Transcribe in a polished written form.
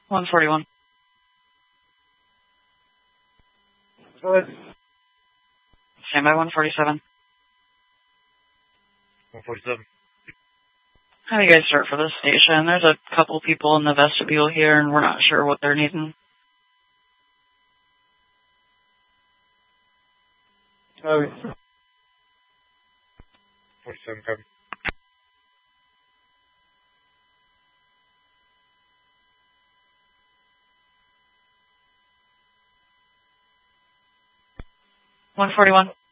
141. Go ahead. Stand by 147. 147. How do you guys start for this station? There's a couple people in the vestibule here, and we're not sure what they're needing. Okay. 47 copy. $141.